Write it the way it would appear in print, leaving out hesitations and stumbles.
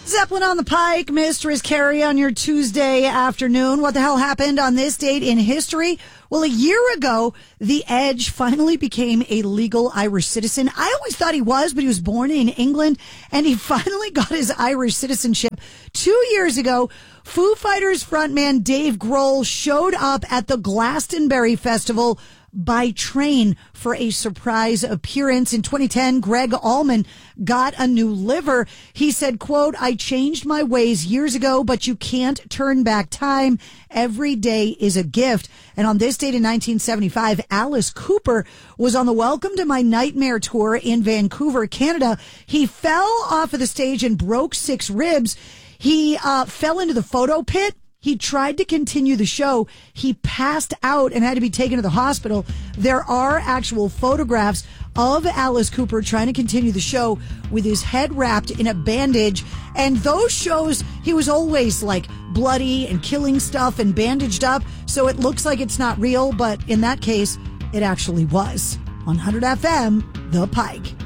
Zeppelin on the Pike, Mistress Carrie on your Tuesday afternoon. What the hell happened on this date in history? Well, a year ago, The Edge finally became a legal Irish citizen. I always thought he was, but he was born in England, and he finally got his Irish citizenship 2 years ago. Foo Fighters frontman Dave Grohl showed up at the Glastonbury Festival by train for a surprise appearance. In 2010, Greg Allman got a new liver. He said, quote, "I changed my ways years ago, but you can't turn back time. Every day is a gift." And on this date in 1975, Alice Cooper was on the Welcome to My Nightmare tour in Vancouver, Canada. He fell off of the stage and broke 6 ribs. He fell into the photo pit. He tried to continue the show. He passed out and had to be taken to the hospital. There are actual photographs of Alice Cooper trying to continue the show with his head wrapped in a bandage. And those shows, he was always like bloody and killing stuff and bandaged up. So it looks like it's not real, but in that case, it actually was. On 100 FM, The Pike.